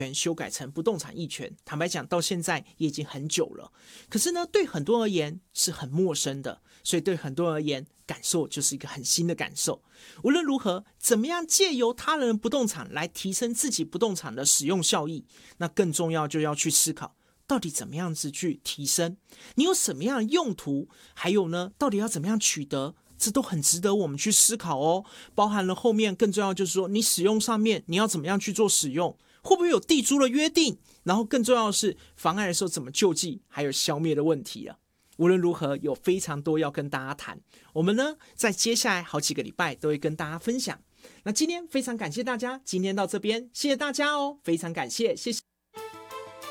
修改成不动产役权，坦白讲，到现在也已经很久了。可是呢，对很多而言是很陌生的，所以对很多而言，感受就是一个很新的感受。无论如何，怎么样借由他人的不动产来提升自己不动产的使用效益，那更重要就要去思考，到底怎么样子去提升？你有什么样的用途？还有呢，到底要怎么样取得？这都很值得我们去思考哦。包含了后面更重要就是说，你使用上面你要怎么样去做使用？会不会有地租的约定？然后更重要的是，妨碍的时候怎么救济，还有消灭的问题啊。无论如何，有非常多要跟大家谈。我们呢，在接下来好几个礼拜都会跟大家分享。那今天非常感谢大家，今天到这边，谢谢大家哦，非常感谢，谢谢。